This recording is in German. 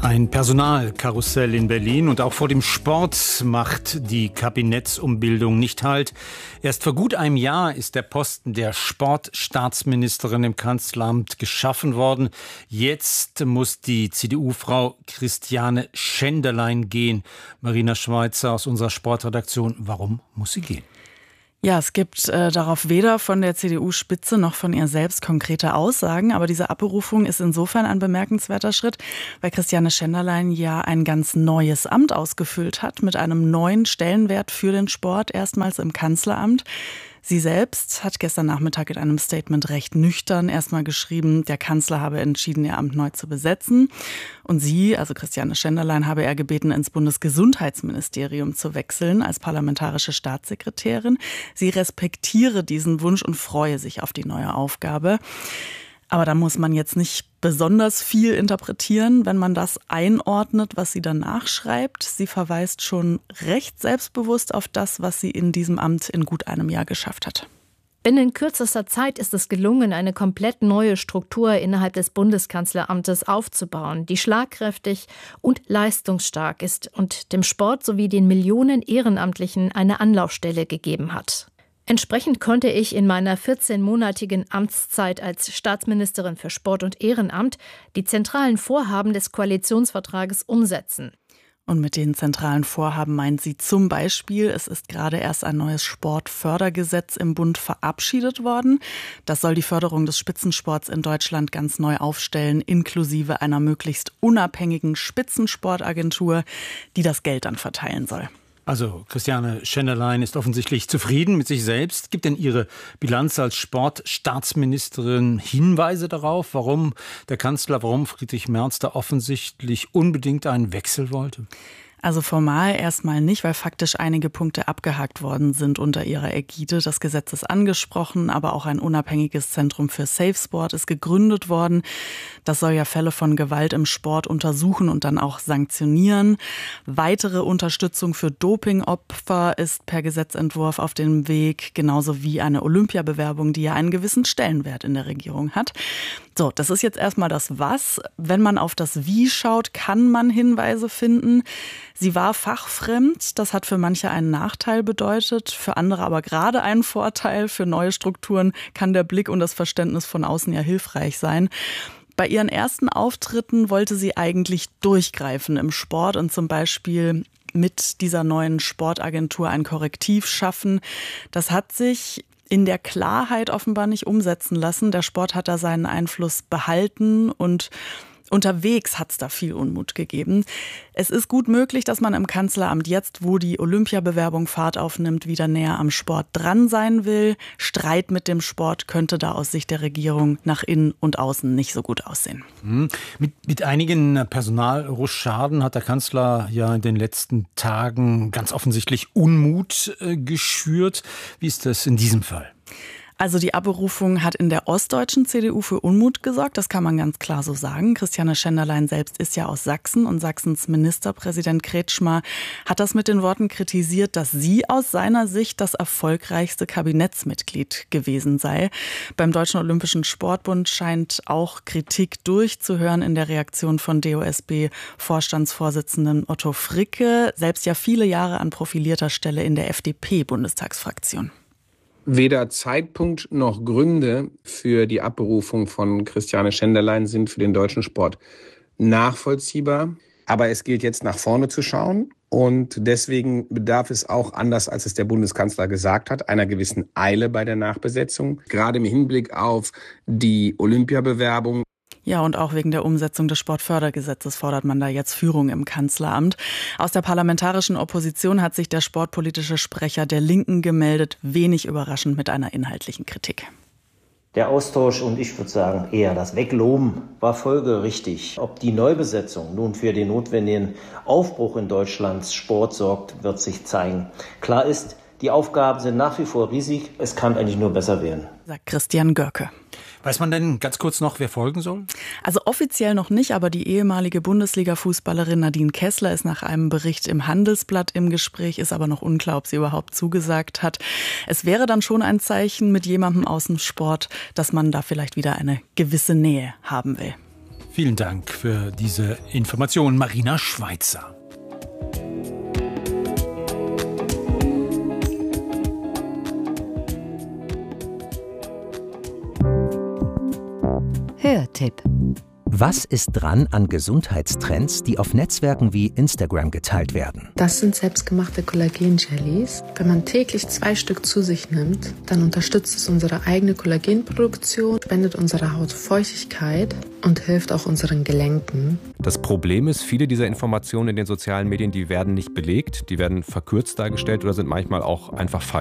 Ein Personalkarussell in Berlin und auch vor dem Sport macht die Kabinettsumbildung nicht Halt. Erst vor gut einem Jahr ist der Posten der Sportstaatsministerin im Kanzleramt geschaffen worden. Jetzt muss die CDU-Frau Christiane Schenderlein gehen. Marina Schweizer aus unserer Sportredaktion. Warum muss sie gehen? Ja, es gibt darauf weder von der CDU-Spitze noch von ihr selbst konkrete Aussagen. Aber diese Abberufung ist insofern ein bemerkenswerter Schritt, weil Christiane Schenderlein ja ein ganz neues Amt ausgefüllt hat mit einem neuen Stellenwert für den Sport, erstmals im Kanzleramt. Sie selbst hat gestern Nachmittag in einem Statement recht nüchtern erstmal geschrieben, der Kanzler habe entschieden, ihr Amt neu zu besetzen. Und sie, also Christiane Schenderlein, habe er gebeten, ins Bundesgesundheitsministerium zu wechseln als parlamentarische Staatssekretärin. Sie respektiere diesen Wunsch und freue sich auf die neue Aufgabe. Aber da muss man jetzt nicht besonders viel interpretieren, wenn man das einordnet, was sie danach schreibt. Sie verweist schon recht selbstbewusst auf das, was sie in diesem Amt in gut einem Jahr geschafft hat. Binnen kürzester Zeit ist es gelungen, eine komplett neue Struktur innerhalb des Bundeskanzleramtes aufzubauen, die schlagkräftig und leistungsstark ist und dem Sport sowie den Millionen Ehrenamtlichen eine Anlaufstelle gegeben hat. Entsprechend konnte ich in meiner 14-monatigen Amtszeit als Staatsministerin für Sport und Ehrenamt die zentralen Vorhaben des Koalitionsvertrages umsetzen. Und mit den zentralen Vorhaben meint sie zum Beispiel, es ist gerade erst ein neues Sportfördergesetz im Bund verabschiedet worden. Das soll die Förderung des Spitzensports in Deutschland ganz neu aufstellen, inklusive einer möglichst unabhängigen Spitzensportagentur, die das Geld dann verteilen soll. Also Christiane Schenderlein ist offensichtlich zufrieden mit sich selbst. Gibt denn ihre Bilanz als Sportstaatsministerin Hinweise darauf, warum Friedrich Merz da offensichtlich unbedingt einen Wechsel wollte? Also formal erstmal nicht, weil faktisch einige Punkte abgehakt worden sind unter ihrer Ägide. Das Gesetz ist angesprochen, aber auch ein unabhängiges Zentrum für Safe Sport ist gegründet worden. Das soll ja Fälle von Gewalt im Sport untersuchen und dann auch sanktionieren. Weitere Unterstützung für Dopingopfer ist per Gesetzentwurf auf dem Weg, genauso wie eine Olympiabewerbung, die ja einen gewissen Stellenwert in der Regierung hat. So, das ist jetzt erstmal das Was. Wenn man auf das Wie schaut, kann man Hinweise finden. Sie war fachfremd, das hat für manche einen Nachteil bedeutet, für andere aber gerade einen Vorteil. Für neue Strukturen kann der Blick und das Verständnis von außen ja hilfreich sein. Bei ihren ersten Auftritten wollte sie eigentlich durchgreifen im Sport und zum Beispiel mit dieser neuen Sportagentur ein Korrektiv schaffen. Das hat sich in der Klarheit offenbar nicht umsetzen lassen. Der Sport hat da seinen Einfluss behalten und unterwegs hat es da viel Unmut gegeben. Es ist gut möglich, dass man im Kanzleramt jetzt, wo die Olympiabewerbung Fahrt aufnimmt, wieder näher am Sport dran sein will. Streit mit dem Sport könnte da aus Sicht der Regierung nach innen und außen nicht so gut aussehen. Mit einigen Personalrochaden hat der Kanzler ja in den letzten Tagen ganz offensichtlich Unmut geschürt. Wie ist das in diesem Fall? Also die Abberufung hat in der ostdeutschen CDU für Unmut gesorgt, das kann man ganz klar so sagen. Christiane Schenderlein selbst ist ja aus Sachsen und Sachsens Ministerpräsident Kretschmer hat das mit den Worten kritisiert, dass sie aus seiner Sicht das erfolgreichste Kabinettsmitglied gewesen sei. Beim Deutschen Olympischen Sportbund scheint auch Kritik durchzuhören in der Reaktion von DOSB-Vorstandsvorsitzenden Otto Fricke, selbst ja viele Jahre an profilierter Stelle in der FDP-Bundestagsfraktion. Weder Zeitpunkt noch Gründe für die Abberufung von Christiane Schenderlein sind für den deutschen Sport nachvollziehbar. Aber es gilt jetzt nach vorne zu schauen. Und deswegen bedarf es auch, anders als es der Bundeskanzler gesagt hat, einer gewissen Eile bei der Nachbesetzung. Gerade im Hinblick auf die Olympiabewerbung. Ja, und auch wegen der Umsetzung des Sportfördergesetzes fordert man da jetzt Führung im Kanzleramt. Aus der parlamentarischen Opposition hat sich der sportpolitische Sprecher der Linken gemeldet, wenig überraschend mit einer inhaltlichen Kritik. Der Austausch und ich würde sagen eher das Wegloben war folgerichtig. Ob die Neubesetzung nun für den notwendigen Aufbruch in Deutschlands Sport sorgt, wird sich zeigen. Klar ist, die Aufgaben sind nach wie vor riesig. Es kann eigentlich nur besser werden, sagt Christian Görke. Weiß man denn ganz kurz noch, wer folgen soll? Also offiziell noch nicht, aber die ehemalige Bundesliga-Fußballerin Nadine Kessler ist nach einem Bericht im Handelsblatt im Gespräch, ist aber noch unklar, ob sie überhaupt zugesagt hat. Es wäre dann schon ein Zeichen mit jemandem aus dem Sport, dass man da vielleicht wieder eine gewisse Nähe haben will. Vielen Dank für diese Information, Marina Schweizer. Hörtipp. Was ist dran an Gesundheitstrends, die auf Netzwerken wie Instagram geteilt werden? Das sind selbstgemachte Kollagen-Jellies. Wenn man täglich 2 Stück zu sich nimmt, dann unterstützt es unsere eigene Kollagenproduktion, spendet unserer Haut Feuchtigkeit und hilft auch unseren Gelenken. Das Problem ist, viele dieser Informationen in den sozialen Medien, die werden nicht belegt, die werden verkürzt dargestellt oder sind manchmal auch einfach falsch.